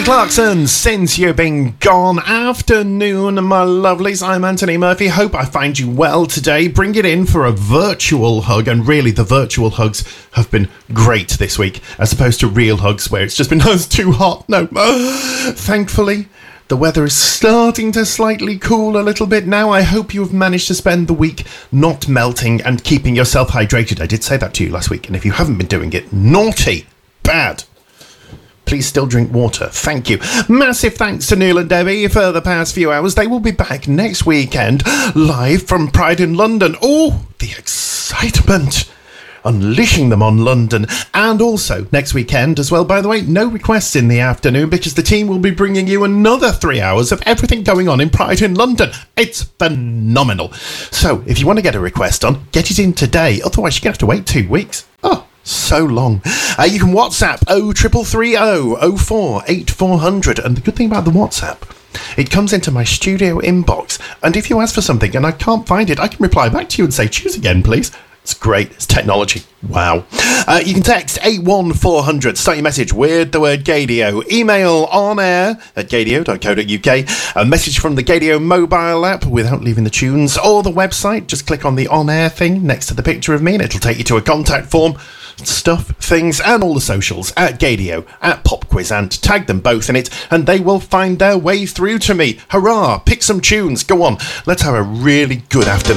Clarkson, since you've been gone. Afternoon, my lovelies. I'm Anthony Murphy. Hope I find you well today. Bring it in for a virtual hug, and really the virtual hugs have been great this week, as opposed to real hugs where it's just been, it's too hot. No. Thankfully, the weather is starting to slightly cool a little bit now. I hope you have managed to spend the week not melting and keeping yourself hydrated. I did say that to you last week, and if you haven't been doing it, naughty, bad. Please still drink water. Thank you. Massive thanks to Neil and Debbie for the past few hours. They will be back next weekend, live from Pride in London. Oh, the excitement. Unleashing them on London. And also next weekend as well, by the way, no requests in the afternoon because the team will be bringing you another 3 hours of everything going on in Pride in London. It's phenomenal. So if you want to get a request on, get it in today. Otherwise, you're going to have to wait 2 weeks. Oh, so long. You can WhatsApp 0330 04 8400. And the good thing about the WhatsApp, it comes into my studio inbox. And if you ask for something and I can't find it, I can reply back to you and say, choose again, please. It's great. It's technology. Wow. You can text 81400. Start your message with the word Gaydio. Email onair@gaydio.co.uk. A message from the Gaydio mobile app without leaving the tunes, or the website. Just click on the on air thing next to the picture of me and it'll take you to a contact form. Stuff, things, and all the socials at Gaydio, at Pop Quiz, and tag them both in it, and they will find their way through to me. Hurrah! Pick some tunes. Go on. Let's have a really good afternoon.